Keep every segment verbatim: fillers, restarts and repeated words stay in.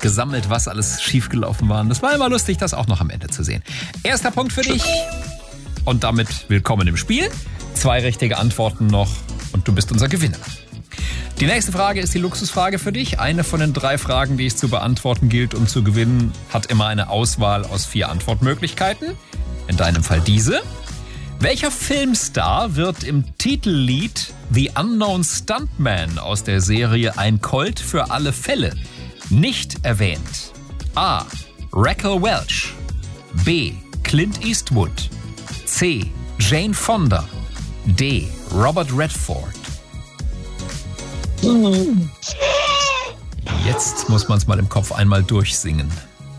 gesammelt, was alles schiefgelaufen war. Das war immer lustig, das auch noch am Ende zu sehen. Erster Punkt für dich und damit willkommen im Spiel. Zwei richtige Antworten noch und du bist unser Gewinner. Die nächste Frage ist die Luxusfrage für dich. Eine von den drei Fragen, die es zu beantworten gilt, um zu gewinnen, hat immer eine Auswahl aus vier Antwortmöglichkeiten. In deinem Fall diese. Welcher Filmstar wird im Titellied The Unknown Stuntman aus der Serie Ein Colt für alle Fälle nicht erwähnt? A. Raquel Welch. B. Clint Eastwood. C. Jane Fonda. D. Robert Redford. Jetzt muss man es mal im Kopf einmal durchsingen.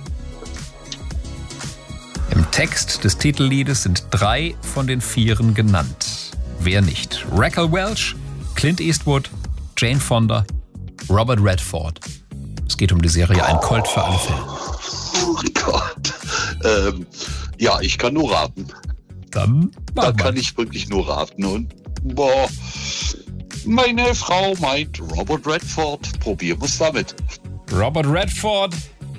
Im Text des Titelliedes sind drei von den Vieren genannt. Wer nicht? Raquel Welch, Clint Eastwood, Jane Fonda, Robert Redford. Es geht um die Serie Ein Colt für alle Fälle. Oh Gott. Ähm, ja, ich kann nur raten. Dann Da kann ich wirklich nur raten. Und boah, meine Frau meint Robert Redford. Probieren wir es damit. Robert Redford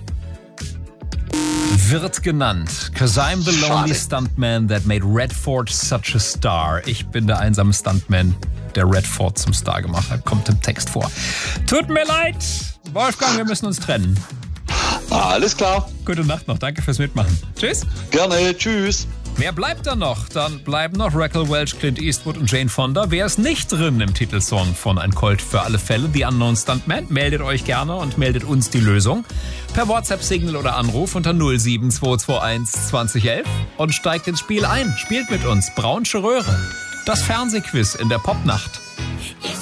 wird genannt. 'Cause I'm the lonely Schade. stuntman that made Redford such a star. Ich bin der einsame Stuntman, der Redford zum Star gemacht hat. Kommt im Text vor. Tut mir leid, Wolfgang, wir müssen uns trennen. Ah, alles klar. Gute Nacht noch, danke fürs Mitmachen. Tschüss. Gerne, tschüss. Wer bleibt dann noch? Dann bleiben noch Raquel Welch, Clint Eastwood und Jane Fonda. Wer ist nicht drin im Titelsong von Ein Colt für alle Fälle, The Unknown Stuntman? Meldet euch gerne und meldet uns die Lösung per WhatsApp-Signal oder Anruf unter null sieben zwei zwei eins zwanzig elf und steigt ins Spiel ein. Spielt mit uns Braunsche Röhre. Das Fernsehquiz in der Popnacht.